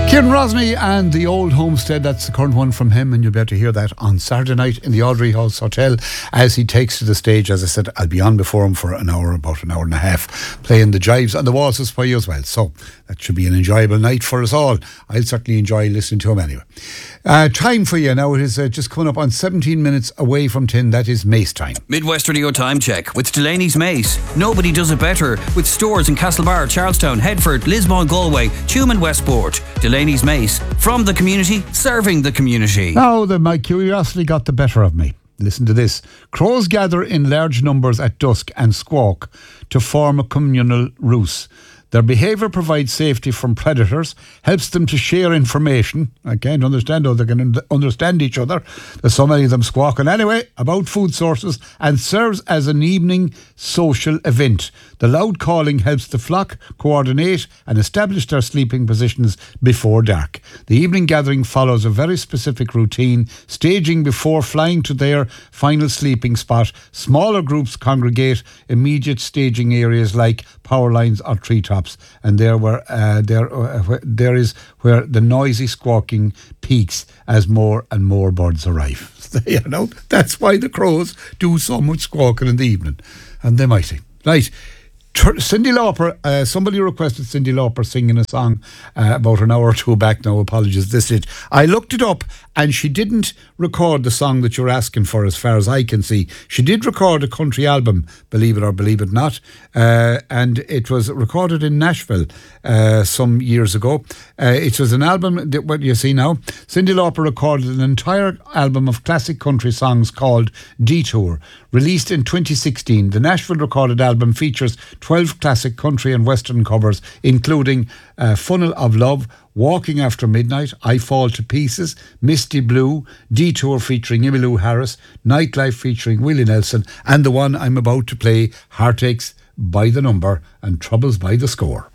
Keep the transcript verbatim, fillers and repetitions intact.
Kieran Rosny and the Old Homestead, that's the current one from him, and you'll be able to hear that on Saturday night in the Audrey House Hotel as he takes to the stage. As I said, I'll be on before him for an hour, about an hour and a half, playing the jives and the waltzes for you as well. So that should be an enjoyable night for us all. I'll certainly enjoy listening to him anyway. Uh, time for you now. It is uh, just coming up on seventeen minutes away from ten. That is Mace time. Midwest Radio Time Check with Delaney's Mace. Nobody does it better, with stores in Castlebar, Charlestown, Headford, Lismore, Galway, Tuam and Westport. Delaney's Mace, from the community, serving the community. Now, the, my curiosity got the better of me. Listen to this. Crows gather in large numbers at dusk and squawk to form a communal roost. Their behaviour provides safety from predators, helps them to share information. I can't understand how they can un- understand each other. There's so many of them squawking anyway about food sources, and serves as an evening social event. The loud calling helps the flock coordinate and establish their sleeping positions before dark. The evening gathering follows a very specific routine, staging before flying to their final sleeping spot. Smaller groups congregate immediate staging areas like power lines or treetops. And there were uh, there uh, where, there is where the noisy squawking peaks as more and more birds arrive. You know, that's why the crows do so much squawking in the evening, and they might. Right. Cyndi Lauper, uh, somebody requested Cyndi Lauper singing a song uh, about an hour or two back now. Apologies, this is. I looked it up and she didn't record the song that you're asking for, as far as I can see. She did record a country album, believe it or believe it not, uh, and it was recorded in Nashville uh, some years ago. Uh, it was an album, that, what you see now, Cyndi Lauper recorded an entire album of classic country songs called Detour, released in twenty sixteen. The Nashville recorded album features twelve classic country and western covers, including uh, Funnel of Love, Walking After Midnight, I Fall to Pieces, Misty Blue, Detour featuring Emmylou Harris, Nightlife featuring Willie Nelson, and the one I'm about to play, Heartaches by the Number and Troubles by the Score.